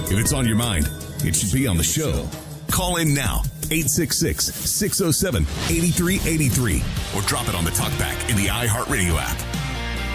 If it's on your mind, it should be on the show. Call in now, 866-607-8383, or drop it on the talkback in the iHeartRadio app.